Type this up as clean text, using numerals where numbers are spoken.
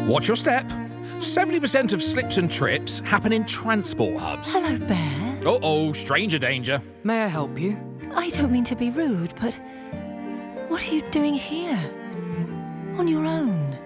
Watch your step. 70% of slips and trips happen in transport hubs. Hello, Bear. Uh-oh, stranger danger. May I help you? I don't mean to be rude, but what are you doing here? On your own?